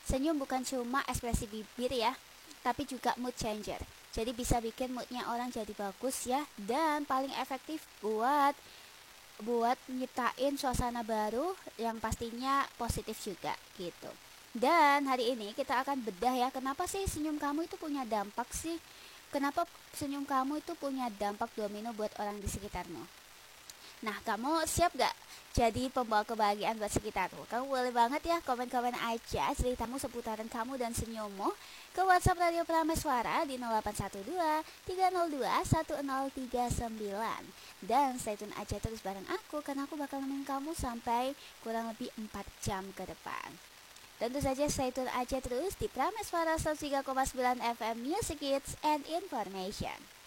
Senyum bukan cuma ekspresi bibir ya, tapi juga mood changer. Jadi bisa bikin moodnya orang jadi bagus ya, dan paling efektif buat buat nyiptain suasana baru yang pastinya positif juga gitu. Dan hari ini kita akan bedah ya, kenapa sih senyum kamu itu punya dampak sih? Kenapa senyum kamu itu punya dampak domino buat orang di sekitarmu? Nah, kamu siap gak jadi pembawa kebahagiaan buat sekitarmu? Kamu boleh banget ya komen-komen aja ceritamu seputaran kamu dan senyummu ke WhatsApp Radio Prameswara di 0812 302 1039. Dan stay tune aja terus bareng aku, karena aku bakal nemenin kamu sampai kurang lebih 4 jam ke depan. Tentu saja stay tune aja terus di Prameswara 103,9 FM Music Hits and Information.